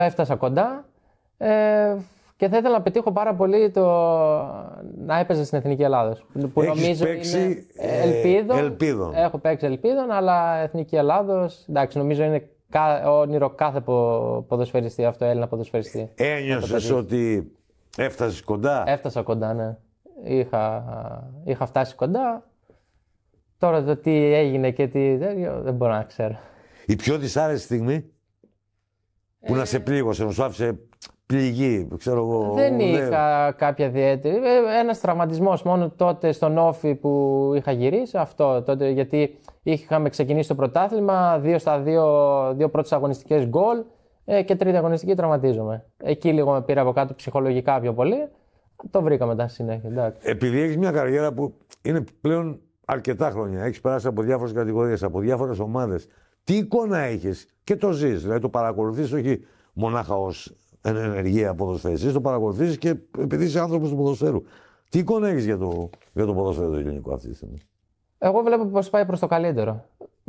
Έφτασα κοντά και θα ήθελα να πετύχω πάρα πολύ να έπαιζε στην Εθνική Ελλάδος. Που νομίζω παίξει ελπίδων. Έχω παίξει ελπίδων, αλλά Εθνική Ελλάδος, εντάξει, νομίζω είναι όνειρο κάθε ποδοσφαιριστή αυτό, Έλληνα ποδοσφαιριστή. Ένιωσες ότι έφτασες κοντά? Έφτασα κοντά, ναι. Είχα φτάσει κοντά. Τώρα το τι έγινε και τι δεν μπορώ να ξέρω. Η πιο δυσάρεστη στιγμή που να σε πλήγωσε, να σου άφησε πληγή, ξέρω εγώ. Δεν είχα κάποια ιδιαίτερη. Ένας τραυματισμός μόνο τότε στον Όφι που είχα γυρίσει. Αυτό τότε, γιατί είχαμε ξεκινήσει το πρωτάθλημα, 2 πρώτες αγωνιστικές γκολ και τρίτη αγωνιστική τραυματίζομαι. Εκεί λίγο με πήρε από κάτω ψυχολογικά πιο πολύ. Το βρήκα μετά στη συνέχεια. Εντάξει. Επειδή έχεις μια καριέρα που είναι πλέον αρκετά χρόνια, έχεις περάσει από διάφορες κατηγορίες, από διάφορες ομάδες. Τι εικόνα έχεις και το ζεις, δηλαδή το παρακολουθείς όχι μονάχα ως ενεργεία ποδοσφαιριστής, το παρακολουθείς και επειδή είσαι άνθρωπος του ποδοσφαίρου. Τι εικόνα έχεις για το ποδοσφαίρο το ελληνικό αυτή τη στιγμή? Εγώ βλέπω πως πάει προς το καλύτερο.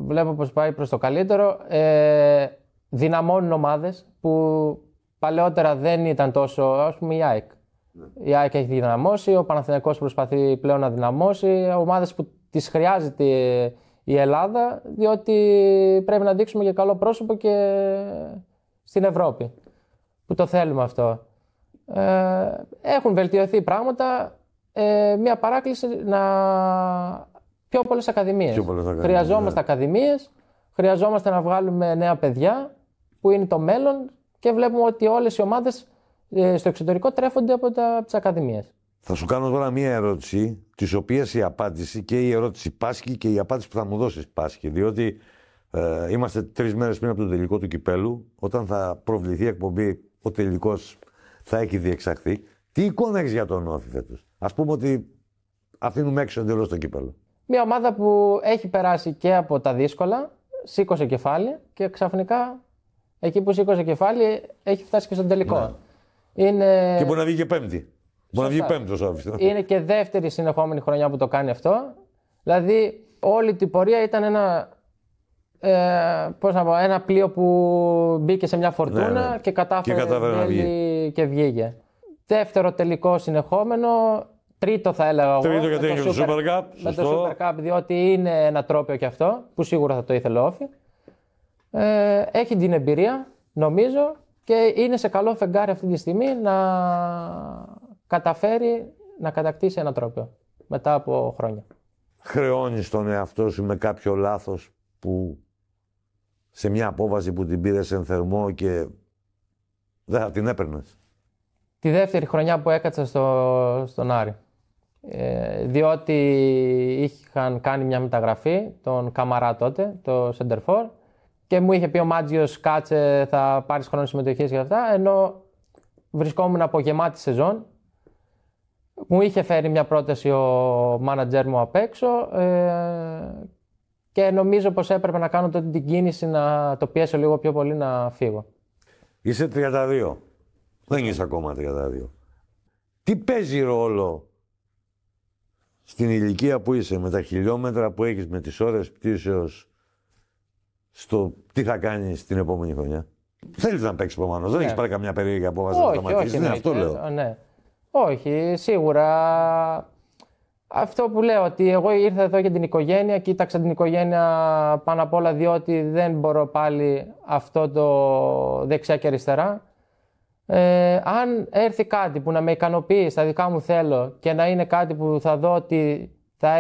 Δυναμώνουν ομάδες που παλαιότερα δεν ήταν τόσο, ας πούμε η ΑΕΚ. Η ΑΕΚ έχει δυναμώσει, ο Παναθηναϊκός προσπαθεί πλέον να δυναμώσει, ομάδες που τις χρειάζεται η Ελλάδα, διότι πρέπει να δείξουμε και καλό πρόσωπο και στην Ευρώπη, που το θέλουμε αυτό. Έχουν βελτιωθεί πράγματα, μια παράκληση πιο πολλές ακαδημίες. Χρειαζόμαστε ακαδημίες, χρειαζόμαστε να βγάλουμε νέα παιδιά, που είναι το μέλλον και βλέπουμε ότι όλες οι ομάδες στο εξωτερικό τρέφονται από τις ακαδημίες. Θα σου κάνω τώρα μία ερώτηση, της οποίας η απάντηση και η ερώτηση πάσχει και η απάντηση που θα μου δώσεις πάσχει. Διότι είμαστε 3 μέρες πριν από τον τελικό του κυπέλου. Όταν θα προβληθεί η εκπομπή, ο τελικός θα έχει διεξαχθεί. Τι εικόνα έχεις για τον Όφη φέτος? Ας πούμε ότι αφήνουμε έξω εντελώς το κύπελο. Μια ομάδα που έχει περάσει και από τα δύσκολα, σήκωσε κεφάλι και ξαφνικά εκεί που σήκωσε κεφάλι έχει φτάσει και στον τελικό. Ναι. Και μπορεί να βγει και πέμπτη. Μπορεί να βγει πέμπτος ο Όφης. Είναι και δεύτερη συνεχόμενη χρονιά που το κάνει αυτό. Δηλαδή όλη την πορεία ήταν ένα πλοίο που μπήκε σε μια φορτούνα και κατάφερε να βγει. Και βγήκε. Δεύτερο τελικό συνεχόμενο. Τρίτο θα έλεγα εγώ. Τρίτο γιατί έχει το Super Cup. Με το Super Cup, διότι είναι ένα τρόπαιο κι αυτό που σίγουρα θα το ήθελε ο Όφη. Έχει την εμπειρία, νομίζω, και είναι σε καλό φεγγάρι αυτή τη στιγμή να καταφέρει να κατακτήσει ένα τρόπαιο μετά από χρόνια. Χρεώνεις τον εαυτό σου με κάποιο λάθος που σε μια απόβαση που την πήρες εν θερμό και δεν θα την έπαιρνες? Τη δεύτερη χρονιά που έκατσα στον Άρη. Διότι είχαν κάνει μια μεταγραφή, τον Καμαρά τότε, το Σεντερφόρ, και μου είχε πει ο Μάτζιος, κάτσε, θα πάρεις χρόνο συμμετοχής και αυτά, ενώ βρισκόμουν από γεμάτη σεζόν. Μου είχε φέρει μια πρόταση ο μάνατζερ μου απ' έξω και νομίζω πως έπρεπε να κάνω τότε την κίνηση να το πιέσω λίγο πιο πολύ να φύγω. Είσαι 32. Δεν είσαι ακόμα 32. Τι παίζει ρόλο στην ηλικία που είσαι, με τα χιλιόμετρα που έχεις, με τις ώρες πτήσεως, στο τι θα κάνεις την επόμενη χρονιά? Θέλεις να παίξεις προφανώς, δεν έχεις πάρει καμιά περίεργη απόφαση να σταματήσεις? Ναι, αυτό λέω. Ναι. Όχι, σίγουρα. Αυτό που λέω, ότι εγώ ήρθα εδώ για την οικογένεια, κοίταξα την οικογένεια πάνω απ' όλα, διότι δεν μπορώ πάλι αυτό το δεξιά και αριστερά. Αν έρθει κάτι που να με ικανοποιεί στα δικά μου θέλω και να είναι κάτι που θα δω ότι θα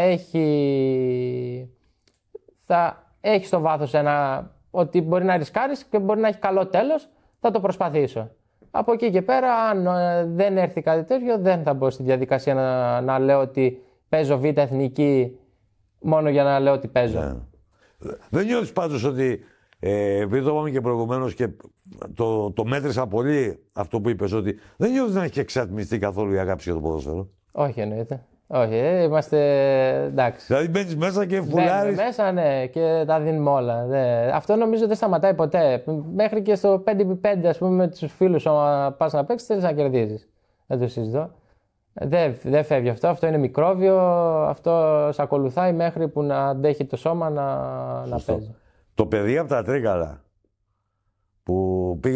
έχει στο βάθος ότι μπορεί να ρισκάρεις και μπορεί να έχει καλό τέλος, θα το προσπαθήσω. Από εκεί και πέρα, αν δεν έρθει κάτι τέτοιο, δεν θα μπω στη διαδικασία να λέω ότι παίζω Β' εθνική μόνο για να λέω ότι παίζω. Ναι. Δεν νιώθεις πάντως ότι, επειδή το είπαμε και προηγουμένως και το μέτρησα πολύ αυτό που είπες, ότι δεν νιώθεις να έχει εξατμιστεί καθόλου η αγάπη για το ποδόσφαιρο? Όχι, εννοείται. Όχι, είμαστε εντάξει. Δηλαδή μπαίνεις μέσα και φουλάρεις. Μπαίνουμε μέσα, ναι, και τα δίνουμε όλα. Αυτό νομίζω δεν σταματάει ποτέ. Μέχρι και στο 5x5, ας πούμε, με τους φίλους, όταν πας να παίξεις, θέλεις να κερδίζεις. Δεν το συζητώ. Δεν φεύγει αυτό. Αυτό είναι μικρόβιο. Αυτό σε ακολουθάει μέχρι που να αντέχει το σώμα να παίζει. Το παιδί από τα Τρίκαλα που πήγε